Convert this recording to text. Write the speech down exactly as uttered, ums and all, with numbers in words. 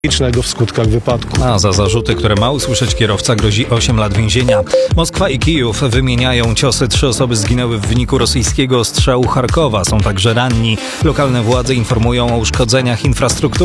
w skutkach wypadku. A za zarzuty, które ma usłyszeć kierowca, grozi osiem lat więzienia. Moskwa i Kijów wymieniają ciosy. Trzy osoby zginęły w wyniku rosyjskiego ostrzału Charkowa. Są także ranni. Lokalne władze informują o uszkodzeniach infrastruktury.